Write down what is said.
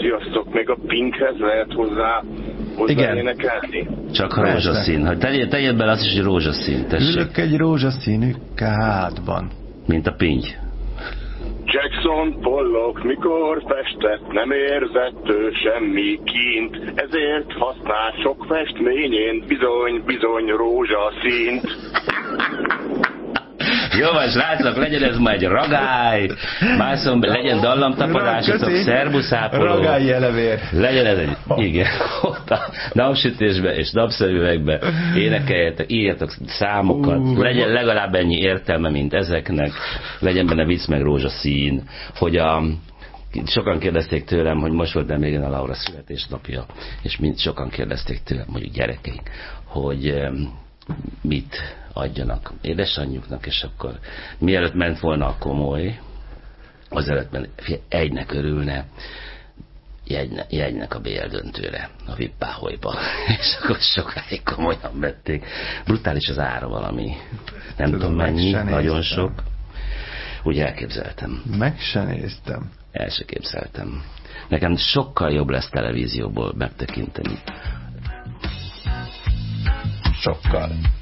Sziasztok, még a Pinkhez lehet hozzá énekelni? Csak a rózsaszín. Ha tegyed bele azt is, hogy rózsaszín. Tessék. Ülök egy rózsaszínű kádban. Mint a Pinty. Jackson Pollock mikor festett, nem érzett ő semmi kint, ezért használ sok festményén bizony rózsaszínt. Jó van, srácok, legyen ez ma egy ragály, mászom be, legyen dallamtapadásotok, szerbuszápoló. Ragály jelevér. Legyen ez egy, igen, ott a napsütésbe és napszemüvegbe énekeljetek, írjatok számokat, legyen legalább ennyi értelme, mint ezeknek, legyen benne vicc meg rózsaszín, hogy sokan kérdezték tőlem, hogy most volt nemrégen a Laura születésnapja, és sokan kérdezték tőlem, mondjuk gyerekeink, hogy mit adjanak édesanyjuknak, és akkor mielőtt ment volna a komoly, azelőtt egynek örülne, jegynek a BL döntőre, a Vippáholyba, és akkor sokáig komolyan vették. Brutális az ára valami, nem tudom mennyi, nagyon sok. Úgy elképzeltem. Meg se néztem. El se képzeltem. Nekem sokkal jobb lesz televízióból megtekinteni. Sokkal.